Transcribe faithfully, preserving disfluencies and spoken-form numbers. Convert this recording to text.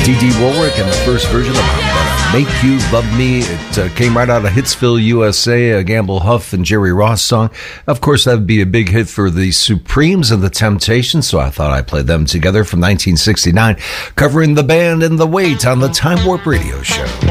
Dee Dee Warwick and the first version of I'm Gonna Make You Love Me. It uh, came right out of Hitsville, U S A, a Gamble Huff and Jerry Ross song. Of course, that would be a big hit for the Supremes and the Temptations, so I thought I'd play them together from nineteen sixty-nine, covering the band and the weight on the Time Warp Radio Show.